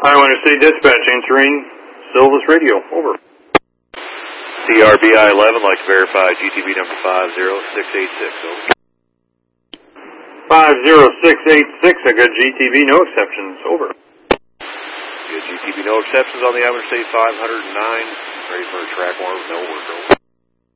Highway City Dispatch answering Silvis Radio. Over. CRBI 11, like to verify GTV number 50686. Over. 50686, I got GTV, no exceptions. Over. Good GTV, no exceptions on the Highway State 509. Ready for a track warm with no work. Over.